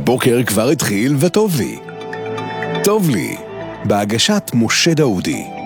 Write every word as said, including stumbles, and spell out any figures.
הבוקר כבר התחיל וטוב לי. טוב לי, בהגשת משה דאודי.